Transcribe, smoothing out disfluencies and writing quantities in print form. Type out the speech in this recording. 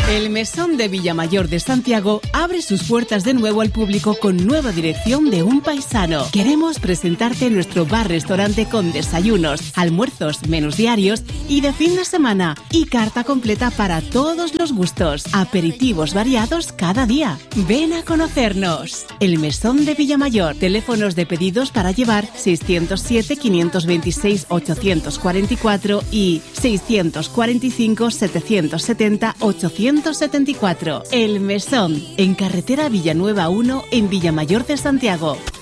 El Mesón de Villamayor de Santiago abre sus puertas de nuevo al público con nueva dirección de un paisano. Queremos presentarte nuestro bar-restaurante con desayunos, almuerzos, menús diarios y de fin de semana y carta completa para todos los gustos. Aperitivos variados cada día. Ven a conocernos. El Mesón de Villamayor. Teléfonos de pedidos para llevar 607 526 844 y 645 770 874. El Mesón, en carretera Villanueva 1, en Villamayor de Santiago.